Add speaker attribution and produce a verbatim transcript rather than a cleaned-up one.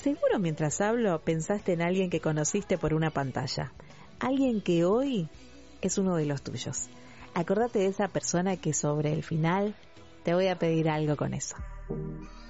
Speaker 1: Seguro mientras hablo pensaste en alguien que conociste por una pantalla. Alguien que hoy es uno de los tuyos. Acordate de esa persona que sobre el final te voy a pedir algo con eso.